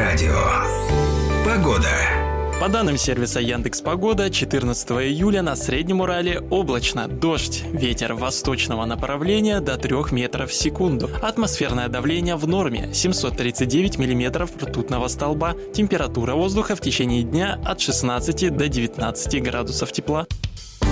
Радио. Погода. По данным сервиса Яндекс.Погода, 14 июля на Среднем Урале облачно, дождь, ветер восточного направления до 3 метров в секунду. Атмосферное давление в норме 739 миллиметров ртутного столба. Температура воздуха в течение дня от 16 до 19 градусов тепла.